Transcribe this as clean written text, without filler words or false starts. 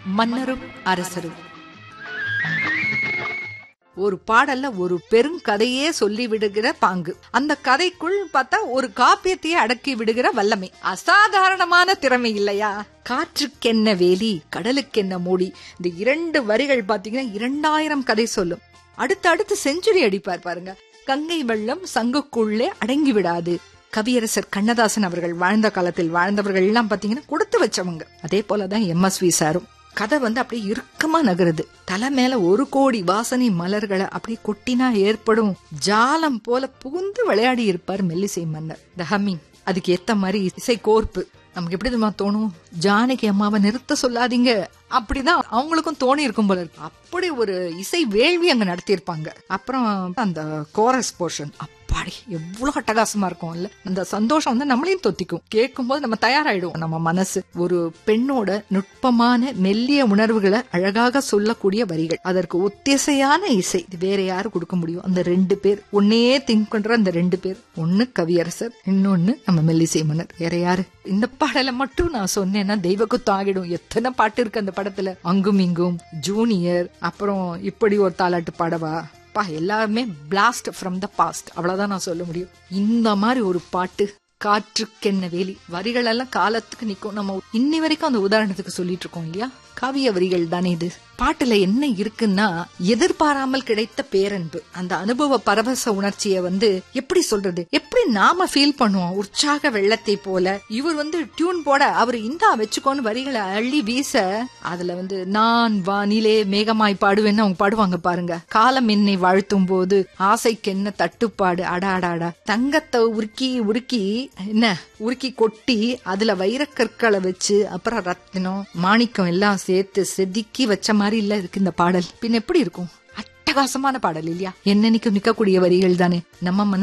மன்னரும் அரசரும். ஒரு பாடல்ல ஒரு பெருங்கதையே சொல்லி விடுகிற பாங்கு. அந்த கதைக்குள் பார்த்தா ஒரு காப்பியத்தையே அடக்கி விடுகிற வல்லமை. அசாதாரணமான திறமை இல்லையா? காற்றுக்கென்ன வேலி, கடலுக்கென்ன மூடி. இந்த 2 வரிகள் பாத்தீங்கன்னா 2000 கதை சொல்லும். அடுத்து செஞ்சுரி அடிப்பார் பாருங்க. கங்கை வெள்ளம் சங்குக்குள்ளே அடங்கி விடாது. கவியரசர் கண்ணதாசன் அவர்கள் வாழ்ந்த காலத்தில் வாழ்ந்தவர்கள் எல்லாம் பாத்தீங்கன்னா கொடுத்து வச்சவங்க. அதே போலதான் MSV சாரும். கதை அப்படியே இறுக்கமா நகருது. தலை மேல 1 கோடி வாசனை மலர்களை அப்படியே கொட்டினா ஏற்படும் ஜாலம் போல புகுந்து விளையாடி இருப்பார் மெல்லிசை மன்னர். த ஹம்மிங், அதுக்கு ஏத்த மாதிரி இசை கோர்ப்பு. நமக்கு எப்படி தோணும், ஜானகி அம்மாவை நிறுத்த சொல்லாதீங்க அப்படிதான் அவங்களுக்கும் தோணி இருக்கும் போல இருக்கு. அப்படி ஒரு இசை வேள்வி அங்க நடத்தியிருப்பாங்க. அப்புறம் அந்த கோரஸ் போர்ஷன் அப்பாடி எவ்வளவு அட்டகாசமா இருக்கும் இல்ல. அந்த சந்தோஷம் நம்மளையும் தொத்திக்கும். கேட்கும் போது நம்ம தயாராயிடுவோம். நம்ம மனசு ஒரு பெண்ணோட நுட்பமான மெல்லிய உணர்வுகளை அழகாக சொல்லக்கூடிய வரிகள், அதற்கு ஒத்திசையான இசை. இது வேற யாரு கொடுக்க முடியும்? அந்த 2 பேர், ஒன்னே திங்க் பண்ற அந்த 2 பேர். ஒன்னு கவியரசர், இன்னொன்னு நம்ம மெல்லிசை மன்னர். வேற யாரு? இந்த பாடலை மட்டும் நான் சொன்னேன்னா தெய்வக்குத்தம் ஆகிடும். எத்தனை பாட்டு இருக்கு அந்த படத்துல. அங்கும் இங்கும், ஜூனியர், அப்புறம் இப்படி ஒரு தாலாட்டு பாடவா, எல்லாருமே பிளாஸ்ட் ஃப்ரம் த பாஸ்ட். அவ்வளவுதான் நான் சொல்ல முடியும். இந்த மாதிரி ஒரு பாட்டு, காற்றுக்கென்ன வேலி, வரிகள் எல்லாம் காலத்துக்கு நிக்கும். நம்ம இன்னி வரைக்கும் அந்த உதாரணத்துக்கு சொல்லிட்டு இருக்கோம் இல்லையா? காவிய வரிகள் தானே இது. பாட்டுல என்ன இருக்குன்னா, எதிர்பாராமல் கிடைத்த பேரன்பு, அந்த அனுபவ பரவச உணர்ச்சிய எப்படி சொல்றது, எப்படி நாம ஃபீல் பண்ணுவோம். உற்சாக வெள்ளத்தை போல இவர் டியூன் போட, அவர் இந்தா வச்சுக்கோன்னு வரிகளை அள்ளி வீச, அதுல நான் வானிலே மேகமாய் பாடுவேன்னு அவங்க பாடுவாங்க பாருங்க. காலம் என்னை வாழ்த்தும் போது ஆசைக்கு என்ன தட்டுப்பாடு, அடாடாடா. தங்கத்தை உருக்கி கொட்டி அதுல வைரக்கற்களை வச்சு, அப்புறம் ரத்தினம் மாணிக்கம் எல்லாம் சேர்த்து செதுக்கி வச்ச மாதிரி இல்ல இருக்கு இந்த பாடல். பின் எப்படி இருக்கும்? அட்டகாசமான பாடல் இல்லையா? என்னன்னைக்கு நிக்கக்கூடிய வரிகள் தானே. நம்ம